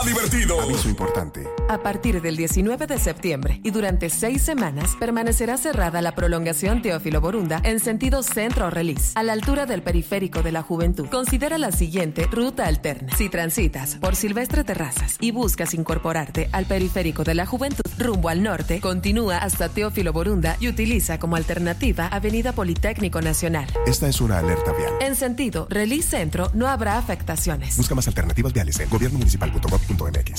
Divertido. Aviso importante. A partir del 19 de septiembre y durante 6 semanas permanecerá cerrada la prolongación Teófilo Borunda en sentido centro-Relis, a la altura del Periférico de la Juventud. Considera la siguiente ruta alterna. Si transitas por Silvestre Terrazas y buscas incorporarte al Periférico de la Juventud rumbo al norte, continúa hasta Teófilo Borunda y utiliza como alternativa Avenida Politécnico Nacional. Esta es una alerta vial. En sentido Relis Centro no habrá afectaciones. Busca más alternativas viales en gobiernomunicipal.gov.mx.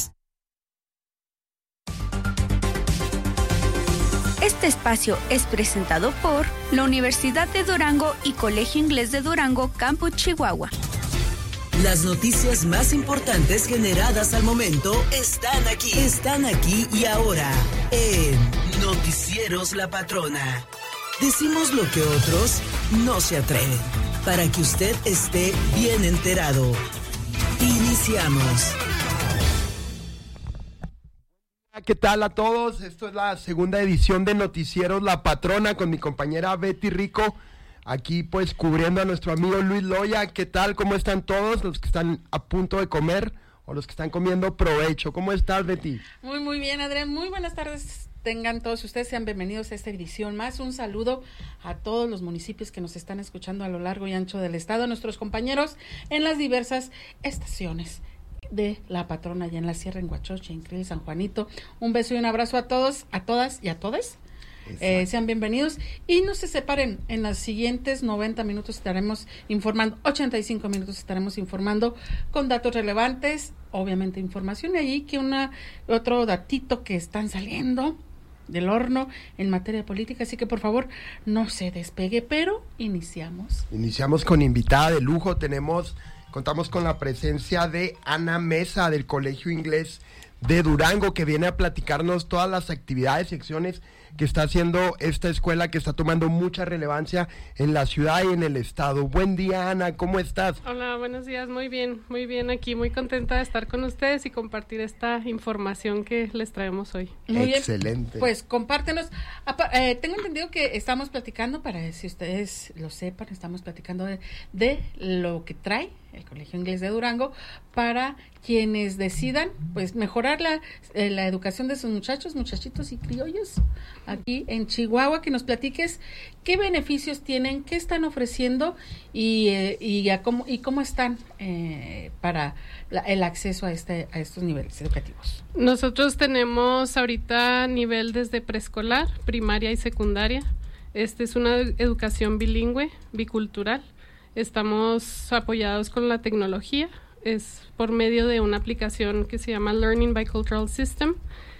Este espacio es presentado por la Universidad de Durango y Colegio Inglés de Durango, Campus Chihuahua. Las noticias más importantes generadas al momento están aquí y ahora en Noticieros La Patrona. Decimos lo que otros no se atreven, para que usted esté bien enterado. Iniciamos. ¿Qué tal a todos? Esto es la segunda edición de Noticieros La Patrona con mi compañera Betty Rico, aquí pues cubriendo a nuestro amigo Luis Loya. ¿Qué tal? ¿Cómo están todos los que están a punto de comer o los que están comiendo provecho? ¿Cómo estás, Betty? Muy bien, Adrián. Muy buenas tardes. Tengan todos ustedes, sean bienvenidos a esta edición más. Un saludo a todos los municipios que nos están escuchando a lo largo y ancho del estado, a nuestros compañeros en las diversas estaciones de La Patrona, allá en la Sierra, en Huachoche, en Krill, San Juanito. Un beso y un abrazo a todos, a todas y a todes. Sean bienvenidos y no se separen. En los siguientes 90 minutos estaremos informando, 85 minutos estaremos informando con datos relevantes, obviamente información, y allí que otro datito que están saliendo del horno en materia política, así que por favor no se despegue, pero iniciamos con invitada de lujo. Contamos con la presencia de Ana Mesa del Colegio Inglés de Durango, que viene a platicarnos todas las actividades y acciones que está haciendo esta escuela, que está tomando mucha relevancia en la ciudad y en el estado. Buen día, Ana, ¿cómo estás? Hola, buenos días, muy bien aquí, muy contenta de estar con ustedes y compartir esta información que les traemos hoy. Muy excelente. Bien. Pues compártenos. Tengo entendido que estamos platicando, para si ustedes lo sepan, estamos platicando de lo que trae el Colegio Inglés de Durango para quienes decidan pues mejorar la educación de sus muchachitos y criollos aquí en Chihuahua. Que nos platiques qué beneficios tienen, qué están ofreciendo y cómo están para el acceso a estos niveles educativos. Nosotros tenemos ahorita nivel desde preescolar, primaria y secundaria. Es una educación bilingüe, bicultural. Estamos apoyados con la tecnología, es por medio de una aplicación que se llama Learning Bicultural System.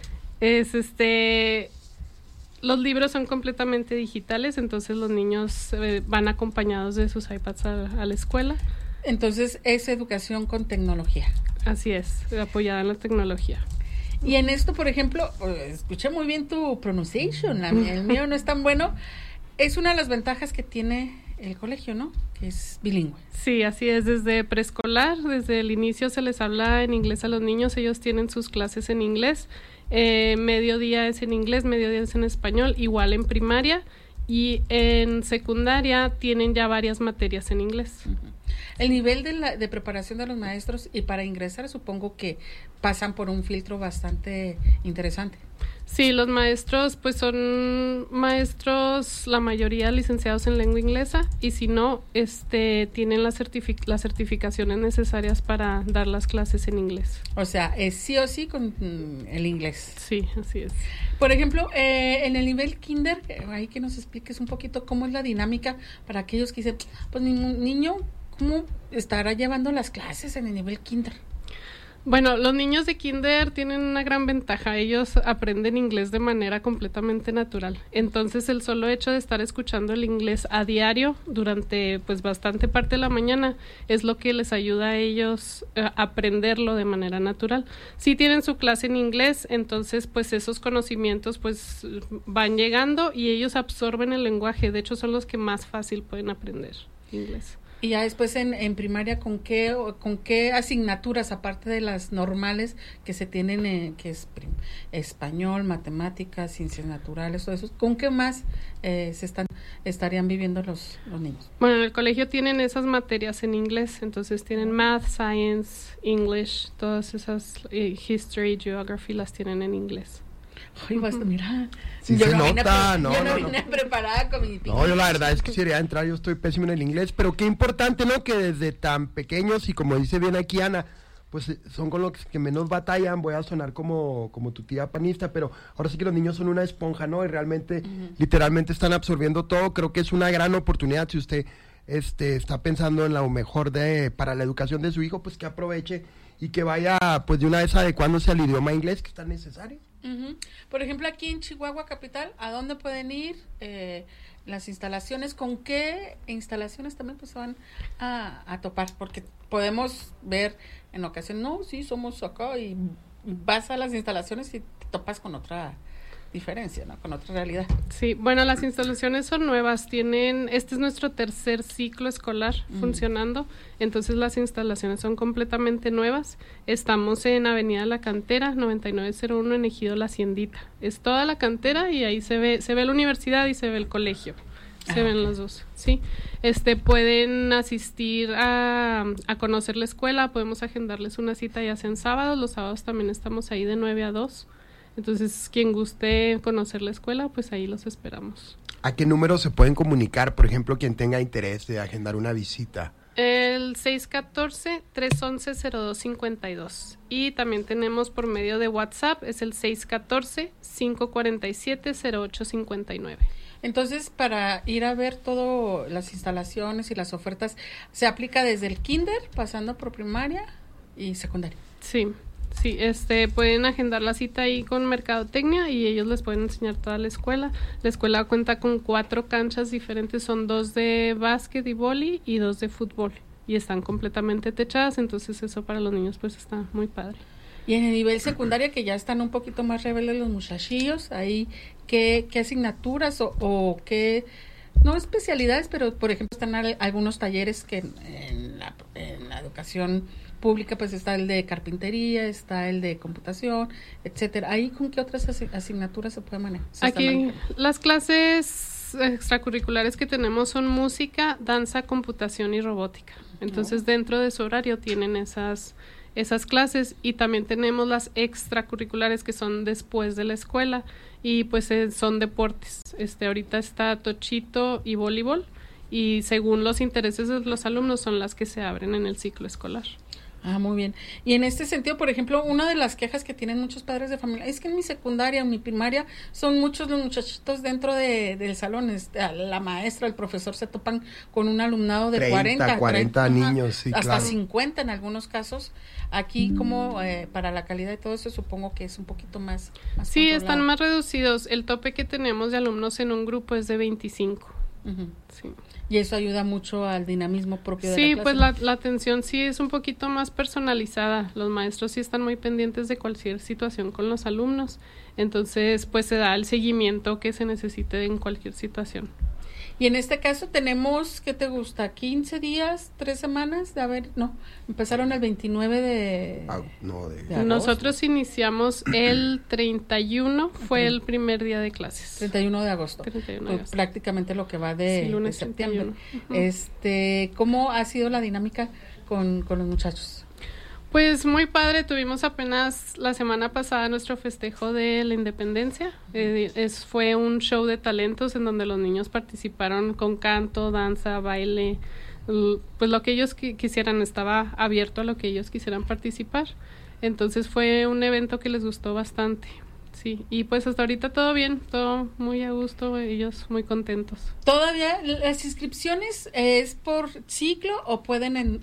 Los libros son completamente digitales, entonces los niños van acompañados de sus iPads a la escuela. Entonces es educación con tecnología. Así es, apoyada en la tecnología. Y en esto, por ejemplo, escuché muy bien tu pronunciation, el mío no es tan bueno. Es una de las ventajas que tiene el colegio, ¿no? Que es bilingüe. Sí, así es, desde preescolar, desde el inicio se les habla en inglés a los niños, ellos tienen sus clases en inglés, mediodía es en inglés, mediodía es en español, igual en primaria, y en secundaria tienen ya varias materias en inglés. Uh-huh. El nivel de preparación de los maestros, y para ingresar supongo que pasan por un filtro bastante interesante. Sí, los maestros pues son maestros, la mayoría licenciados en lengua inglesa, y si no, tienen las certificaciones necesarias para dar las clases en inglés. O sea, es sí o sí con el inglés. Sí, así es. Por ejemplo, en el nivel kinder, ahí que nos expliques un poquito cómo es la dinámica para aquellos que dicen, pues mi niño, ¿cómo estará llevando las clases en el nivel kinder? Bueno, los niños de kinder tienen una gran ventaja. Ellos aprenden inglés de manera completamente natural. Entonces, el solo hecho de estar escuchando el inglés a diario durante pues bastante parte de la mañana es lo que les ayuda a ellos a aprenderlo de manera natural. Si tienen su clase en inglés, entonces pues esos conocimientos pues van llegando y ellos absorben el lenguaje. De hecho, son los que más fácil pueden aprender inglés. Y ya después en primaria, ¿con qué asignaturas, aparte de las normales que se tienen, que es español, matemáticas, ciencias naturales, todo eso, ¿con qué más estarían viviendo los niños? Bueno, en el colegio tienen esas materias en inglés, entonces tienen math, science, English, todas esas, history, geography las tienen en inglés. Ay, basta, mira. Sí yo se no nota, vine preparada con mi No, yo la verdad es que quería entrar, yo estoy pésimo en el inglés, pero qué importante, ¿no? Que desde tan pequeños, y como dice bien aquí Ana, pues son con los que menos batallan. Voy a sonar como tu tía panista, pero ahora sí que los niños son una esponja, ¿no? Y realmente, literalmente están absorbiendo todo. Creo que es una gran oportunidad si usted está pensando en lo mejor para la educación de su hijo, pues que aproveche y que vaya pues de una vez adecuándose al idioma inglés que es tan necesario. Por ejemplo, aquí en Chihuahua capital, ¿a dónde pueden ir? Las instalaciones, ¿con qué instalaciones también pues se van a topar? Porque podemos ver en ocasiones, no, sí, somos acá, y vas a las instalaciones y te topas con otra diferencia, ¿no? Con otra realidad. Sí, bueno, las instalaciones son nuevas, este es nuestro tercer ciclo escolar funcionando, entonces las instalaciones son completamente nuevas. Estamos en Avenida La Cantera, 9901 en Ejido La Haciendita. Es toda la cantera y ahí se ve la universidad y se ve el colegio. Se ven los dos, sí. Pueden asistir a conocer la escuela, podemos agendarles una cita ya sea en sábados, los sábados también estamos ahí de 9 a 2. Entonces, quien guste conocer la escuela, pues ahí los esperamos. ¿A qué número se pueden comunicar, por ejemplo, quien tenga interés de agendar una visita? El 614-311-0252. Y también tenemos por medio de WhatsApp, es el 614-547-0859. Entonces, para ir a ver todas las instalaciones y las ofertas, ¿se aplica desde el kinder, pasando por primaria y secundaria? Sí. Sí, pueden agendar la cita ahí con Mercadotecnia y ellos les pueden enseñar toda la escuela. La escuela cuenta con 4 canchas diferentes, son 2 de básquet y vóley y 2 de fútbol. Y están completamente techadas, entonces eso para los niños pues está muy padre. Y en el nivel secundaria, que ya están un poquito más rebeldes los muchachillos, ahí, ¿qué asignaturas o qué, no especialidades, pero por ejemplo están algunos talleres que en la educación pública pues está el de carpintería, está el de computación, etcétera. ¿Ahí con qué otras asignaturas se puede manejar? Aquí las clases extracurriculares que tenemos son música, danza, computación y robótica. Entonces dentro de su horario tienen esas clases, y también tenemos las extracurriculares que son después de la escuela y pues son deportes. Ahorita está tochito y voleibol, y según los intereses de los alumnos son las que se abren en el ciclo escolar. Ah, muy bien. Y en este sentido, por ejemplo, una de las quejas que tienen muchos padres de familia es que en mi secundaria, en mi primaria, son muchos los muchachitos dentro del salón. La maestra, el profesor se topan con un alumnado de 40 niños, sí, hasta claro. 50 en algunos casos. Aquí, como para la calidad de todo eso, supongo que es un poquito más sí, controlado. Están más reducidos. El tope que tenemos de alumnos en un grupo es de 25. Sí. Y eso ayuda mucho al dinamismo propio de la clase. Sí, pues la atención sí es un poquito más personalizada. Los maestros sí están muy pendientes de cualquier situación con los alumnos. Entonces, pues se da el seguimiento que se necesite en cualquier situación. Y en este caso tenemos, ¿qué te gusta? 15 días, 3 semanas empezaron el 29 de agosto. Nosotros iniciamos el 31, fue el primer día de clases. 31 de agosto. 31 de agosto. Prácticamente lo que va de septiembre. 31. ¿Cómo ha sido la dinámica con los muchachos? Pues muy padre, tuvimos apenas la semana pasada nuestro festejo de la independencia. Fue un show de talentos en donde los niños participaron con canto, danza, baile, pues lo que ellos quisieran, estaba abierto a lo que ellos quisieran participar. Entonces fue un evento que les gustó bastante. Sí, y pues hasta ahorita todo bien, todo muy a gusto, ellos muy contentos. ¿Todavía las inscripciones es por ciclo o pueden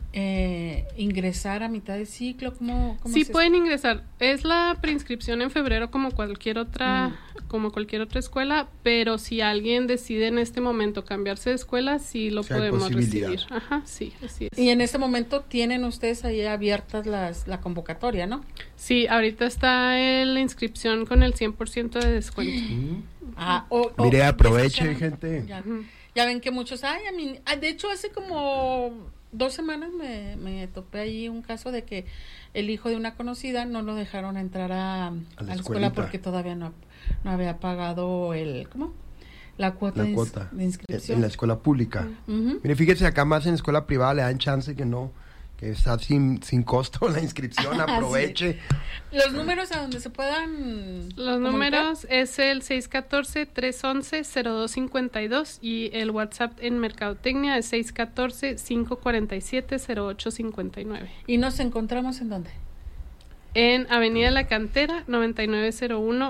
ingresar a mitad de ciclo? ¿Cómo sí, pueden ingresar. Es la preinscripción en febrero como cualquier otra escuela, pero si alguien decide en este momento cambiarse de escuela, sí lo podemos recibir. Ajá, sí, así es. Y en este momento tienen ustedes ahí abiertas la convocatoria, ¿no? Sí, ahorita está la inscripción con el 100% de descuento. Mire, aproveche, gente. Ya ven que muchos, de hecho hace como 2 semanas me topé ahí un caso de que el hijo de una conocida no lo dejaron entrar a la escuela porque todavía no había pagado la cuota de inscripción. En la escuela pública. Mire, fíjese, acá más en escuela privada le dan chance que está sin costo la inscripción, aproveche. Sí. Los números a donde se puedan Los números es el 614-311-0252 y el WhatsApp en Mercadotecnia es 614-547-0859. ¿Y nos encontramos en dónde? En Avenida La Cantera, 9901